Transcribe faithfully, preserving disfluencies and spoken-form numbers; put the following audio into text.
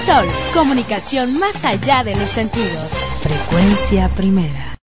Sol, comunicación más allá de los sentidos. Frecuencia Primera.